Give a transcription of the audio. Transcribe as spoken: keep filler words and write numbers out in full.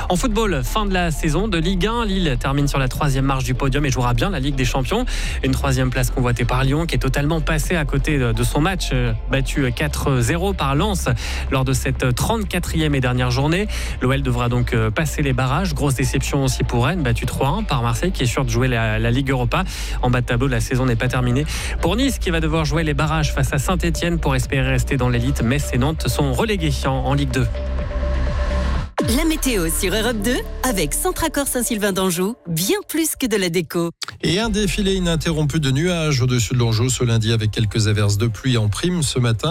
En football, fin de la saison de Ligue un. Lille termine sur la troisième marche du podium et jouera bien la Ligue des Champions. Une troisième place convoitée par Lyon qui est totalement passé à côté de son match, battu quatre zéro par Lens lors de cette trente-quatrième et dernière journée. L'O L devra donc passer les barrages. Grosse déception aussi pour Rennes, battu trois un par Marseille qui est sûr de jouer la, la Ligue Europa. En bas de tableau, la saison n'est pas terminée. Pour Nice qui va devoir jouer les barrages face à Saint-Etienne pour espérer rester dans l'élite. Metz et Nantes sont relégués en, en Ligue deux. La météo sur Europe deux avec Centracor Saint-Sylvain d'Anjou, bien plus que de la déco. Et un défilé ininterrompu de nuages au-dessus de l'Anjou ce lundi avec quelques averses de pluie en prime ce matin.